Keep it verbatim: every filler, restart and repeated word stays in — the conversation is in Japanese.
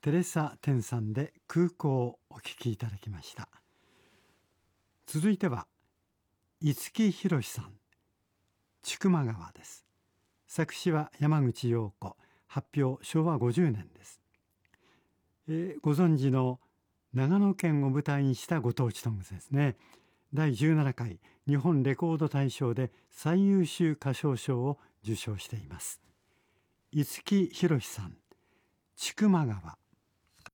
テレサ・テンさんで空港をお聴きいただきました。続いては五木ひろしさん、千曲川です。作詞は山口洋子、発表しょうわごじゅうねんです。えー、ご存知の長野県を舞台にしたご当地ソングですね。だいじゅうななかい日本レコード大賞で最優秀歌唱賞を受賞しています。五木ひろしさん、千曲川。